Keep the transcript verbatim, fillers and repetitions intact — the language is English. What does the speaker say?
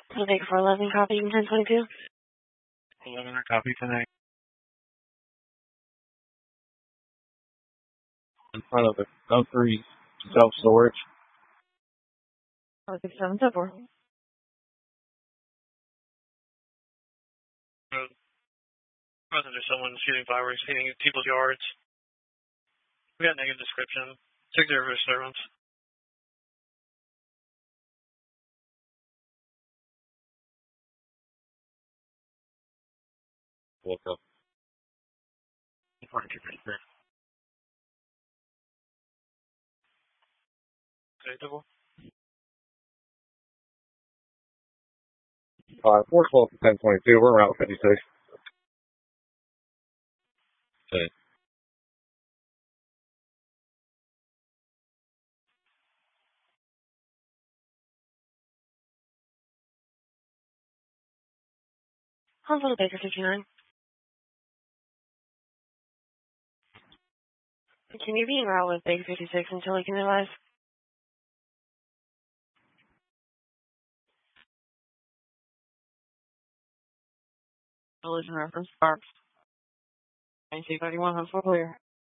I'll take for eleven, copy ten twenty-two. eleven, copy tonight. In front of the oh three self-storage. Oh, six seven seven four. Wasn't there someone shooting fireworks, hitting people's yards? We got negative description. Check their disturbance. Woke up. Acceptable. Uh, four twelve to ten twenty-two. We're around fifty-six. Okay. Hospital Baker fifty-nine. Can you be en route with Baker fifty-six until he can advise? Collision reference, Sparks. ninety-two thirty-one, I'm full clear.